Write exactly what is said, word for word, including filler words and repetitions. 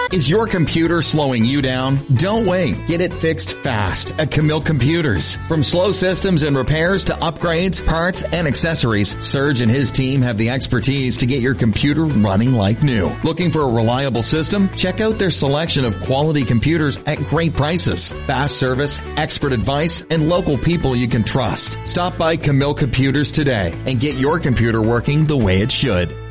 Is your computer slowing you down? Don't wait. Get it fixed fast at Camille Computers. From slow systems and repairs to upgrades, parts, and accessories, Serge and his team have the expertise to get your computer running like new. Looking for a reliable system? Check out their selection of quality computers at great prices. Fast service, expert advice, and local people you can trust. Stop by Camille Computers today and get your computer working the way it should.